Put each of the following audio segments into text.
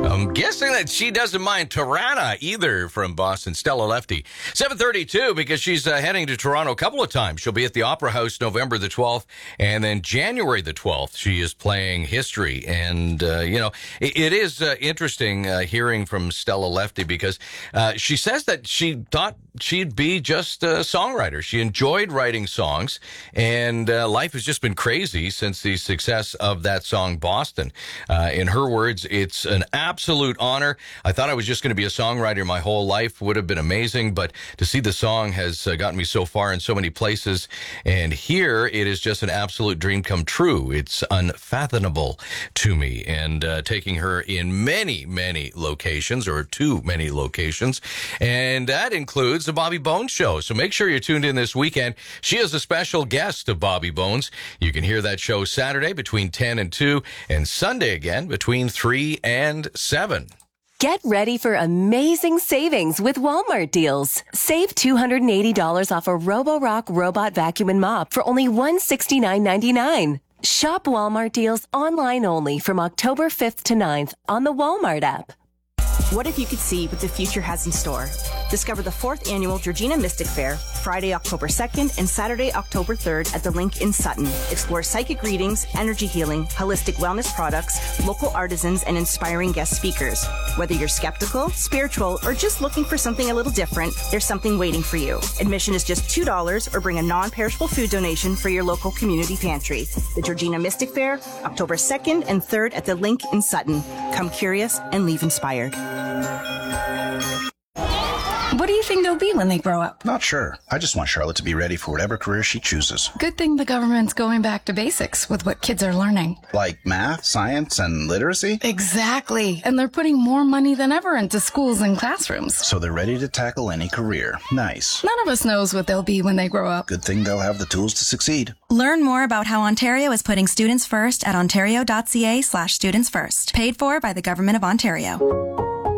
I'm guessing that she doesn't mind Tirana either from Boston. Stella Lefty. 7:32 because she's heading to Toronto a couple of times. She'll be at the Opera House November the 12th and then January the 12th. She is playing History. And, it is interesting hearing from Stella Lefty because she says that she thought she'd be just a songwriter. She enjoyed writing songs and life has just been crazy since the success of that song, Boston. In her words, it's an absolute honor. I thought I was just going to be a songwriter my whole life. Would have been amazing, but to see the song has gotten me so far in so many places, and here it is just an absolute dream come true. It's unfathomable to me, and taking her in many, many locations, or too many locations, and that includes the Bobby Bones Show. So make sure you're tuned in this weekend. She is a special guest of Bobby Bones. You can hear that show Saturday between 10 and 2, and Sunday again between 3 and 7. Get ready for amazing savings with Walmart deals. Save $280 off a Roborock robot vacuum and mop for only $169.99. Shop Walmart deals online only from October 5th to 9th on the Walmart app. What if you could see what the future has in store? Discover the 4th annual Georgina Mystic Fair, Friday, October 2nd and Saturday, October 3rd at the Link in Sutton. Explore psychic readings, energy healing, holistic wellness products, local artisans, and inspiring guest speakers. Whether you're skeptical, spiritual, or just looking for something a little different, there's something waiting for you. Admission is just $2 or bring a non-perishable food donation for your local community pantry. The Georgina Mystic Fair, October 2nd and 3rd at the Link in Sutton. Come curious and leave inspired. What do you think they'll be when they grow up? Not sure. I just want Charlotte to be ready for whatever career she chooses. Good thing the government's going back to basics with what kids are learning. Like math, science, and literacy? Exactly. And they're putting more money than ever into schools and classrooms. So they're ready to tackle any career. Nice. None of us knows what they'll be when they grow up. Good thing they'll have the tools to succeed. Learn more about how Ontario is putting students first at ontario.ca/students first. Paid for by the Government of Ontario.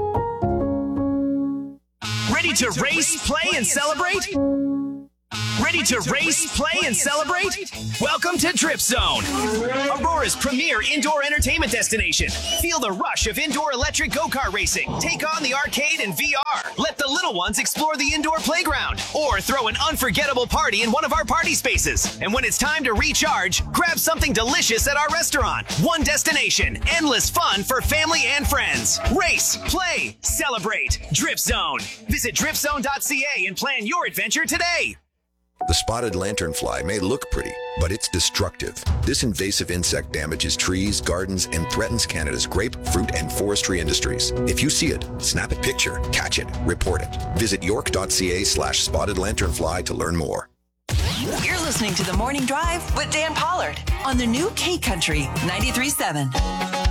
Ready to race, play, and celebrate? Ready to race, play, and celebrate? Welcome to Drip Zone, Aurora's premier indoor entertainment destination. Feel the rush of indoor electric go-kart racing. Take on the arcade and VR. Let the little ones explore the indoor playground. Or throw an unforgettable party in one of our party spaces. And when it's time to recharge, grab something delicious at our restaurant. One destination, endless fun for family and friends. Race, play, celebrate. Drip Zone. Visit dripzone.ca and plan your adventure today. The spotted lanternfly may look pretty, but it's destructive. This invasive insect damages trees, gardens, and threatens Canada's grape, fruit, and forestry industries. If you see it, snap a picture, catch it, report it. Visit york.ca/spotted lanternfly to learn more. You're listening to The Morning Drive with Dan Pollard on the new K Country 93.7.